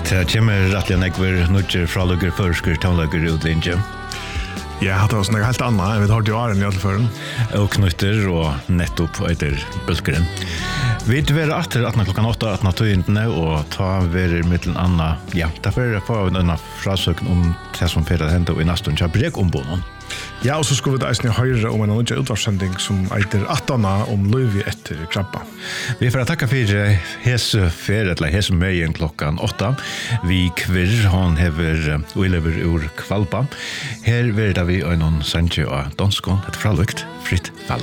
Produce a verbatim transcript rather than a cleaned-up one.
Det kommer rettelig nekver nødger fraløkker førsker tånløkker utlinje. Ja, det var sånn helt annet. Jeg vet hva du har en i alle føren. Og knytter og nettopp etter bølgeren. Vi vil atter atna klokkan åtta, atna tøyintene, og ta verer mittelen anna. Ja, derfor er det på en annen frasøken om det som fyrir hende i nesten til brekombånen. Ja, og så skulle vi da eisne høyre om en annen utvarssending som eiter attana om løyvi etter krabba. Vi får takka fyrir hese fer, eller hese møyen klokkan åtta. Vi kvirr, han hever uilever ur kvalpa. Her verda vi øynon sanje av danskon, et fralukt, fritt fall.